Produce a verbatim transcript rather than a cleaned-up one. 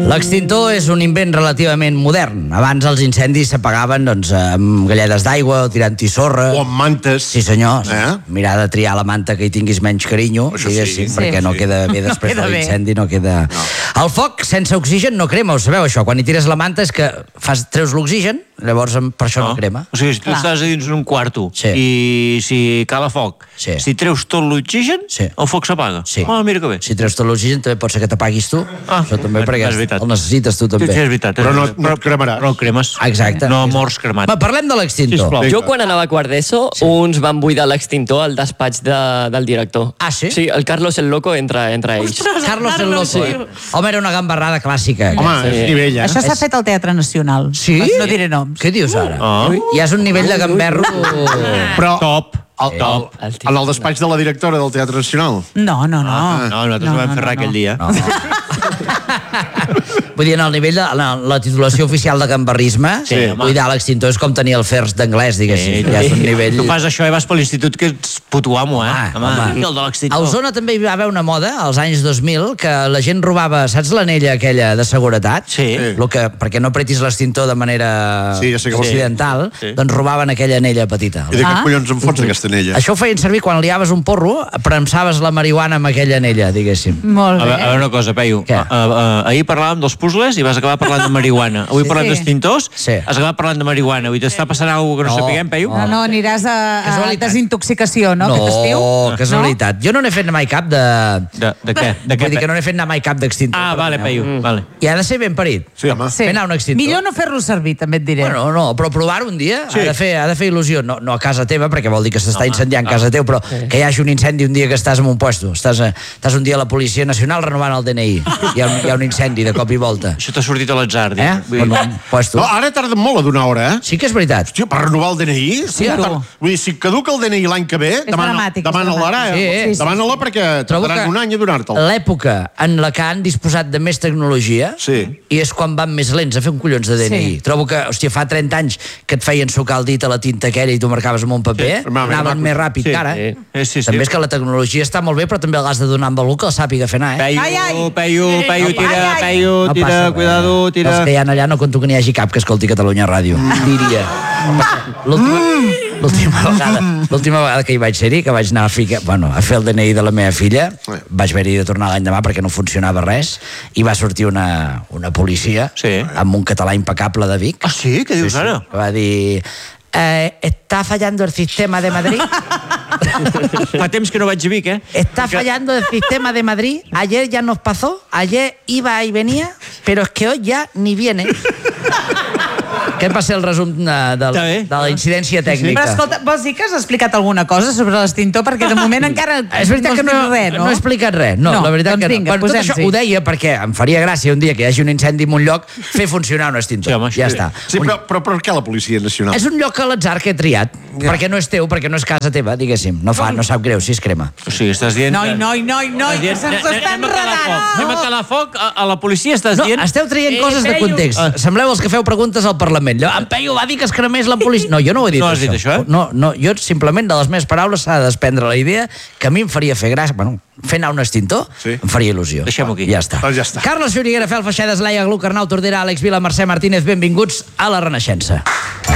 L'extintor és un invent relativament modern. Abans els incendis s'apagaven doncs, amb galledes d'aigua o tirant-hi sorra. O amb mantes. Sí, senyor. Eh? Mirar de triar la manta que hi tinguis menys carinyo, diguéssim, sí, perquè sí. no queda bé després de l'incendi, no queda... No. El foc sense oxigen no crema, ho sabeu això? Quan hi tires la manta és que fas, treus l'oxigen, llavors per això no, no crema. O sigui, si tu Clar. estàs a dins d'un quarto sí. i si cala foc, sí. si treus tot l'oxigen, sí. el foc s'apaga. Sí. Ah, mira que bé. Si treus tot l'oxigen també pot ser que t'apaguis tu. Ah, això també perquè el necessites tu també. Sí, és veritat. Però no, no et cremaràs. Però el cremes. Exacte. No mors cremat. Va, parlem de l'extintor. Jo quan anava a quart d'ESO, sí. uns van buidar l'extintor al despatx de, del director. Ah, sí? Sí, el Carlos el Loco entra, entra ells. Ostres, Carlos el Loco. Sí. Home, era una gambarrada clàssica. Home, sí. és nivell, eh? Això s'ha fet al Teatre Nacional. Sí? No diré noms. Què dius ara? Oh. Ja és un nivell de gamberro... Però... Top. El, el, el, en el despatx de la directora del Teatre Nacional? No, no, no. Ah, no, nosaltres no, no vam fer res no, aquell dia. No, no. Vull dir, en el nivell de la, la titulació oficial de gambarrisme, sí, buidar l'extintor és com tenir el first d'anglès, diguéssim. Sí, ja és un nivell... Tu fas això i vas per l'institut que ets puto amo, eh? Ah, home, home. El de l'extintor. A Osona també hi va haver una moda, als anys dos mil, que la gent robava, saps l'anella aquella de seguretat? Sí. Lo que, perquè no apretis l'extintor de manera sí, ja sé que occidental, sí. doncs robaven aquella anella petita. I de què ah. collons en fots, aquesta anella? Això ho feien servir quan liaves un porro, premsaves la marihuana amb aquella anella, diguéssim. Molt bé. A, a veure una cosa, Peyu. Uh, uh, ahir parlàvem dels puzzles i vas acabar parlant de marihuana. Avui sí. parlant d'extintors, sí. has acabat parlant de marihuana. Avui t'està passant alguna cosa que no, no sapiguem, Peyu? No, no, aniràs a, a desintoxicació, no? No, aquest estiu? casualitat. No? Jo no n'he fet mai cap de... De, de què? De què? Vull dir que no n'he fet mai cap d'extintor. Ah, vale, Peyu, mm. vale. I ha de ser ben parit. Sí, home. Sí. Fer anar un extintor. Millor no fer-lo servir, també et diré. Bueno, no, però provar-ho un dia sí. ha, de fer, ha de fer il·lusió. No, no a casa teva, perquè vol dir que s'està no, incendiant no. casa teu, però sí. que hi hagi un incendi un dia que estàs en un puesto. Estàs, a, estàs un dia a la Policia Nacional renovant el D N I. Hi ha, hi ha un incendi de cop i volta. Això t'ha sortit a l'atzar. Eh? Vull dir... Puesto. No, ara tarden molt a donar hora, eh? Sí que és veritat. Hòstia, per renovar el D N I? Sí, tar... Vull dir, si caduca el D N I l'any que ve, demana, demana-la ara. Sí, sí, sí. Demana-la perquè tardaran un any a donar-te'l. L'època en la que han disposat de més tecnologia sí. i és quan van més lents a fer un collons de D N I. Sí. Trobo que, hòstia, fa trenta anys que et feien sucar el dit a la tinta aquella i tu marcaves amb un paper, sí. anaven més ràpid sí. que ara. Sí. Sí, sí, sí. També és que la tecnologia està molt bé, però també l'has de donar amb algú que el sàpiga fer anar, eh? Peyu, ai, ai. Peyu, Peyu, tira, ai, ai. Peyu, tira, no cuidado, tira... Els que hi ha allà no conto que n'hi hagi cap que escolti Catalunya Ràdio. Diria. L'última vegada, l'última vegada que hi vaig ser-hi, que vaig anar a, ficar, bueno, a fer el D N I de la meva filla, vaig haver-hi de tornar l'any demà perquè no funcionava res, i va sortir una, una policia sí. amb un català impecable de Vic. Ah, sí? Què dius sí, sí. ara? Va dir... Eh, ¿Está fallando el sistema de Madrid? Fa temps que no vaig a Vic, eh? Está fallando el sistema de Madrid. Ayer ya nos pasó. Ayer iba y venía, pero es que hoy ya ni viene. Aquest va ser el resum de, de, de la incidència tècnica. Però escolta, vols dir que has explicat alguna cosa sobre l'extintor? Perquè de moment encara és veritat no que no, res, no? no he explicat res. No, no la veritat doncs que vinga, no. Però tot això ho deia perquè em faria gràcia un dia que hi hagi un incendi en un lloc fer funcionar un extintor. Sí, home, ja sí. està. Sí, però, però per què la Policia Nacional? És un lloc a l'atzar que he triat, ja. perquè no és teu, perquè no és casa teva, diguéssim. No fa, no sap greu si es crema. O sigui, estàs dient... Noi, noi, noi, noi, que se'ns està enredant. Anem a calar foc a, a la policia, estàs no, dient? Esteu traient eh, coses de context. Ah. Sembleu els que feu preguntes al Parlament. En Peyu va dir que es cremés la policia. No, jo no ho he dit, no has això. dit això, eh? No, no, jo simplement de les meves paraules s'ha de desprendre la idea que a mi em faria fer gràcia, bueno, fer anar un extintor, sí. em faria il·lusió. Deixem-ho aquí. Ja està. Doncs ja està. Carles Xuriguera, Fel Feixedes, Laia Gluc, Arnau Tordera, Àlex Vila, Mercè Martínez, benvinguts a La Renaixença.